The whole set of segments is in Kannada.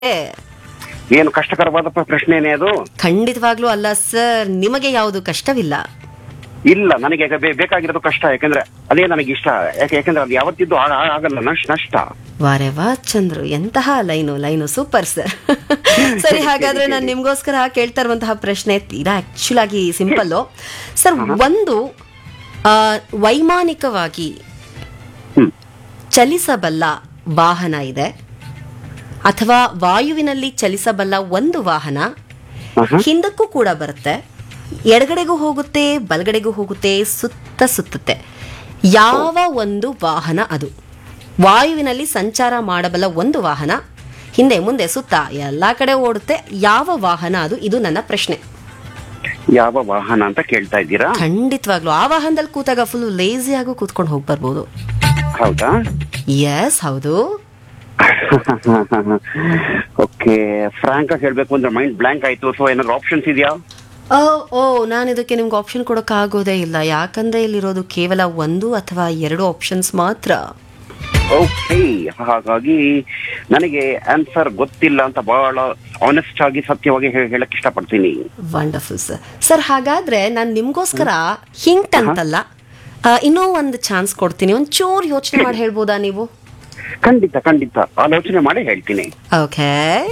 ಏನು ಕಷ್ಟಕರವಾದ ಪ್ರಶ್ನೆನೇ ಅದು? ಖಂಡಿತವಾಗ್ಲೂ ಅಲ್ಲ ಸರ್, ನಿಮಗೆ ಯಾವುದು ಕಷ್ಟವಿಲ್ಲ. ಇಲ್ಲ, ನನಗೆ ಬೇಕಾಗಿರೋದು ಕಷ್ಟ. ಯಾಕಂದ್ರೆ ಅದೇ ನನಗೆ ಇಷ್ಟ. ಯಾಕಂದ್ರೆ ಅದು ಯಾವತ್ತಿದ್ದು ಆಗಲ್ಲ, ನಷ್ಟ. ವಾರೆ ವಾ ಚಂದ್ರು, ಎಂತಹ ಲೈನು ಸೂಪರ್ ಸರ್. ಸರಿ, ಹಾಗಾದ್ರೆ ನಾನು ನಿಮ್ಗೋಸ್ಕರ ಕೇಳ್ತಾ ಇರುವಂತಹ ಪ್ರಶ್ನೆ ತೀರಾ ಆಕ್ಚುಲ್ ಆಗಿ ಸಿಂಪಲ್ ಸರ್. ಒಂದು ವೈಮಾನಿಕವಾಗಿ ಚಲಿಸಬಲ್ಲ ವಾಹನ ಇದೆ, ಅಥವಾ ವಾಯುವಿನಲ್ಲಿ ಚಲಿಸಬಲ್ಲ ಒಂದು ವಾಹನ. ಹಿಂದಕ್ಕೂ ಕೂಡ ಬರುತ್ತೆ, ಎಡಗಡೆಗೂ ಹೋಗುತ್ತೆ, ಬಲಗಡೆಗೂ ಹೋಗುತ್ತೆ, ಸುತ್ತುತ್ತೆ. ಯಾವ ಒಂದು ವಾಹನ ಅದು? ವಾಯುವಿನಲ್ಲಿ ಸಂಚಾರ ಮಾಡಬಲ್ಲ ಒಂದು ವಾಹನ, ಹಿಂದೆ ಮುಂದೆ ಸುತ್ತ ಎಲ್ಲಾ ಕಡೆ ಓಡುತ್ತೆ. ಯಾವ ವಾಹನ ಅದು? ಇದು ನನ್ನ ಪ್ರಶ್ನೆ. ಯಾವ ವಾಹನ ಅಂತ ಕೇಳ್ತಾ ಇದ್ದೀರಾ? ಖಂಡಿತವಾಗ್ಲು ಆ ವಾಹನದಲ್ಲಿ ಕೂತಾಗ ಫುಲ್ ಲೇಜಿ ಆಗೂ ಕೂತ್ಕೊಂಡು ಹೋಗಿ ಬರ್ಬೋದು. ಹೌದಾ? ಎಸ್, ಹೌದು. ಓಕೆ, ಫ್ರಾಂಕ್ ಆಗಿ ಹೇಳ್ಬೇಕು ಅಂದ್ರೆ ಮೈಂಡ್ ಬ್ಲಾಂಕ್ ಆಯ್ತು. ಸೊ ಏನಾದ್ರು ಆಪ್ಷನ್ಸ್ ಇದೆಯಾ? ನಾನು ಇದಕ್ಕೆ ನಿಮ್ಗೆ ಆಪ್ಷನ್ ಕೊಡೋಕೆ ಆಗೋದೇ ಇಲ್ಲ, ಯಾಕಂದ್ರೆ ಇಲ್ಲಿರೋದು ಕೇವಲ ಒಂದು ಅಥವಾ ಎರಡು ಆಪ್ಷನ್ಸ್ ಮಾತ್ರ. ಓಕೆ, ಹಾಗಾಗಿ ನನಗೆ ಆನ್ಸರ್ ಗೊತ್ತಿಲ್ಲ ಅಂತ ಬಹಳ ಆನೆಸ್ಟ್ ಆಗಿ ಸತ್ಯವಾಗಿ ಹೇಳಕ್ ಇಷ್ಟಪಡ್ತೀನಿ. Wonderful sir. ಸರ್, ಹಾಗಾದ್ರೆ ನಾನು ನಿಮ್ಗೋಸ್ಕರ ಹಿಂಟ್ ಅಂತಲ್ಲ, ಇನ್ನೂ ಒಂದು ಚಾನ್ಸ್ ಕೊಡ್ತೀನಿ. ಒಂಚೂರು ಯೋಚನೆ ಮಾಡಿ ಹೇಳ್ಬೋದಾ ನೀವು? ಖಂಡಿತ ಆಲೋಚನೆ ಮಾಡಿ ಹೇಳ್ತೀನಿ. ಓಕೆ,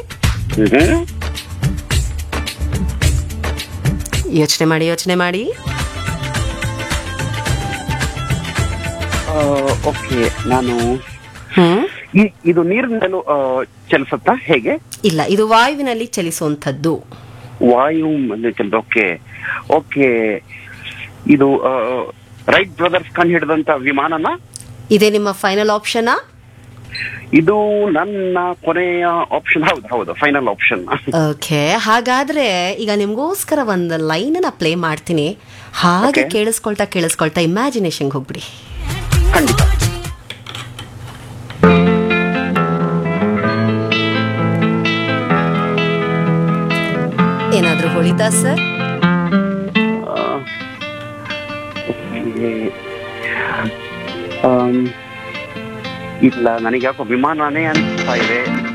ಯೋಚನೆ ಮಾಡಿ. ಓಕೆ, ನಾನು ಇದು ನೀರಿನಲ್ಲೂ ಚಲಿಸುತ್ತಾ ಹೇಗೆ? ಇಲ್ಲ, ಇದು ವಾಯುವಿನಲ್ಲಿ ಚಲಿಸುವಂಥದ್ದು. ವಾಯು ಓಕೆ, ಇದು ರೈಟ್ ಬ್ರದರ್ಸ್ ಕಂಡು ಹಿಡಿದಂತ ವಿಮಾನನ? ಇದೇ ನಿಮ್ಮ ಫೈನಲ್ ಆಪ್ಷನಾ? ಇದು ನನ್ನ ಕೊನೆಯ ಆಪ್ಷನ್. ಹೌದು, ಫೈನಲ್ ಆಪ್ಷನ್. ಓಕೆ, ಹಾಗಾದ್ರೆ ಈಗ ನಿಮ್ಗೋಸ್ಕರ ಒಂದು ಲೈನ್ ಅನ್ನ ಪ್ಲೇ ಮಾಡ್ತೀನಿ. ಹಾಗೆ ಕೇಳಿಸ್ಕೊಳ್ತಾ ಇಮ್ಯಾಜಿನೇಷನ್ಗೆ ಹೋಗ್ಬಿಡಿ. ಖಂಡಿತ. ಏನಾದ್ರೂ ಹೊಳಿತಾ ಸರ್? ಇಲ್ಲ, ನನಗೆ ಯಾಕೋ ವಿಮಾನನೇ ಅನಿಸ್ತಾ ಇದೆ.